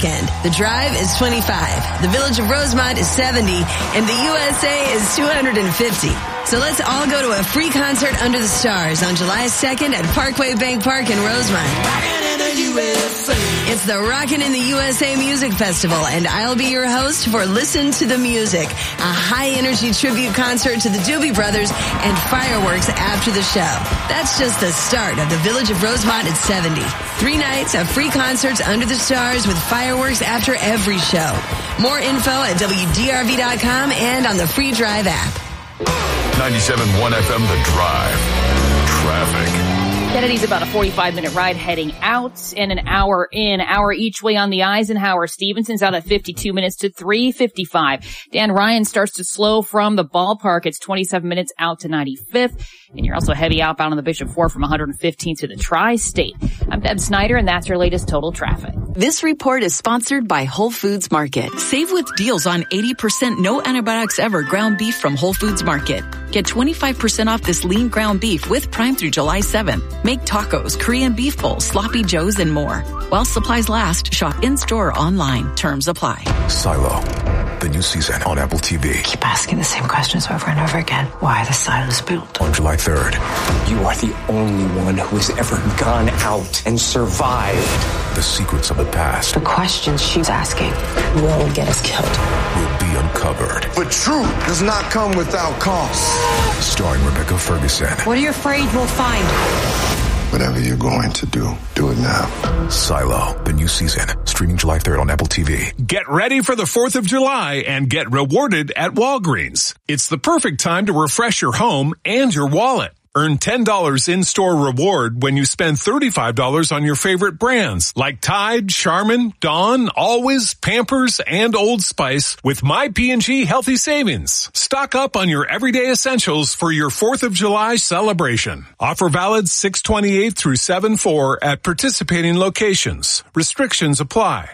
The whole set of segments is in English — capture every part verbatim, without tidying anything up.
weekend. The Drive is twenty-five, the Village of Rosemont is seventy, and the U S A is two hundred fifty. So let's all go to a free concert under the stars on July second at Parkway Bank Park in Rosemont. Rockin' in the U S A. It's the Rockin' in the U S A Music Festival, and I'll be your host for Listen to the Music, a high-energy tribute concert to the Doobie Brothers and fireworks after the show. That's just the start of the Village of Rosemont at seventy. Three nights of free concerts under the stars with fireworks after every show. More info at W D R V dot com and on the free Drive app. ninety-seven point one F M, The Drive. Traffic. Kennedy's about a forty-five minute ride heading out and an hour in, hour each way on the Eisenhower. Stevenson's out at fifty-two minutes to three fifty-five. Dan Ryan starts to slow from the ballpark. It's twenty-seven minutes out to ninety-fifth. And you're also heavy outbound on the Bishop four from one hundred fifteenth to the Tri-State. I'm Deb Snyder, and that's your latest total traffic. This report is sponsored by Whole Foods Market. Save with deals on eighty percent no antibiotics ever ground beef from Whole Foods Market. Get twenty-five percent off this lean ground beef with Prime through July seventh. Make tacos, Korean beef bowls, sloppy joes, and more. While supplies last, shop in-store or online. Terms apply. Silo, the new season on Apple T V. Keep asking the same questions over and over again. Why the Silo's built? On July third. You are the only one who has ever gone out and survived. The secrets of the past. The questions she's asking will get us killed. Will be uncovered. But truth does not come without cost. Starring Rebecca Ferguson. What are you afraid we'll find? Whatever you're going to do, do it now. Silo, the new season. Streaming July third on Apple T V. Get ready for the fourth of July and get rewarded at Walgreens. It's the perfect time to refresh your home and your wallet. Earn ten dollars in-store reward when you spend thirty-five dollars on your favorite brands like Tide, Charmin, Dawn, Always, Pampers, and Old Spice with My P and G Healthy Savings. Stock up on your everyday essentials for your fourth of July celebration. Offer valid six twenty-eight through seven four at participating locations. Restrictions apply.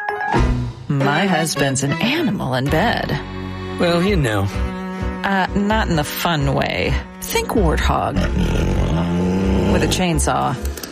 My husband's an animal in bed. Well, you know. Uh, not in the fun way. Think warthog. With a chainsaw.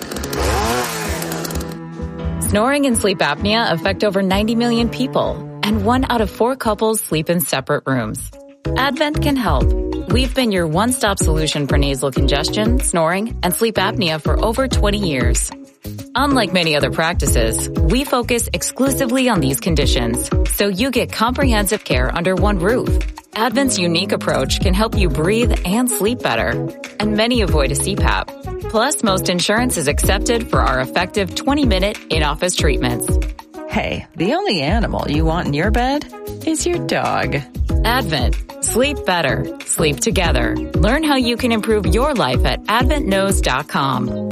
Snoring and sleep apnea affect over ninety million people, and one out of four couples sleep in separate rooms. Advent can help. We've been your one-stop solution for nasal congestion, snoring, and sleep apnea for over twenty years. Unlike many other practices, we focus exclusively on these conditions, so you get comprehensive care under one roof. Advent's unique approach can help you breathe and sleep better, and many avoid a C PAP. Plus, most insurance is accepted for our effective twenty minute in-office treatments. Hey, the only animal you want in your bed is your dog. Advent. Sleep better. Sleep together. Learn how you can improve your life at advent knows dot com.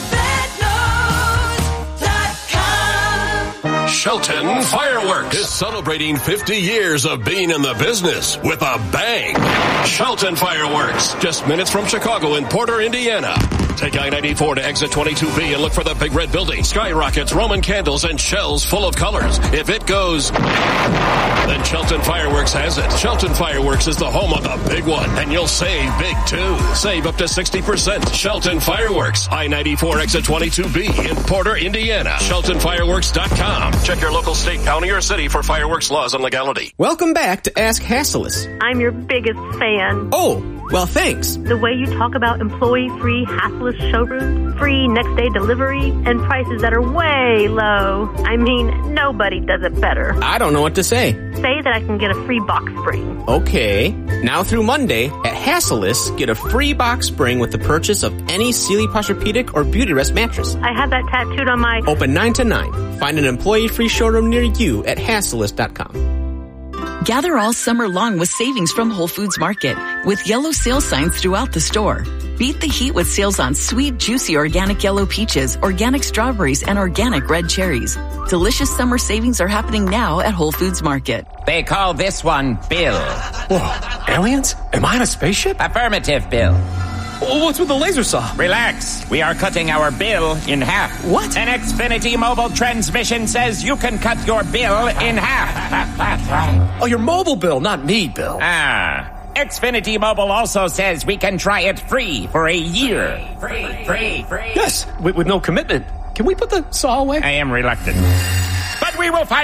Shelton Fireworks is celebrating fifty years of being in the business with a bang. Shelton Fireworks, just minutes from Chicago in Porter, Indiana. Take I ninety-four to exit twenty-two B and look for the big red building, skyrockets, Roman candles, and shells full of colors. If it goes, then Shelton Fireworks has it. Shelton Fireworks is the home of the big one, and you'll save big too. Save up to sixty percent. Shelton Fireworks, I ninety-four exit twenty-two B in Porter, Indiana. Shelton Fireworks dot com. Check your local state, county, or city for fireworks laws and legality. Welcome back to Ask Hassleus. I'm your biggest fan. Oh, well, thanks. The way you talk about employee-free, hassleless showrooms, free next-day delivery, and prices that are way low. I mean, nobody does it better. I don't know what to say. Say that I can get a free box spring. Okay. Now through Monday, at Hassleus, get a free box spring with the purchase of any Sealy Posturepedic or Beautyrest mattress. I have that tattooed on my... Open nine to nine. Find an employee-free showroom near you at hassleus dot com. Gather all summer long with savings from Whole Foods Market with yellow sale signs throughout the store. Beat the heat with sales on sweet, juicy organic yellow peaches, organic strawberries, and organic red cherries. Delicious summer savings are happening now at Whole Foods Market. They call this one Bill. Whoa, aliens? Am I on a spaceship? Affirmative, Bill. What's with the laser saw? Relax. We are cutting our bill in half. What? An Xfinity mobile transmission says you can cut your bill in half. Oh, your mobile bill, not me, Bill. Ah. Xfinity Mobile also says we can try it free for a year. Free, free, free. Yes, with, with no commitment. Can we put the saw away? I am reluctant. But we will find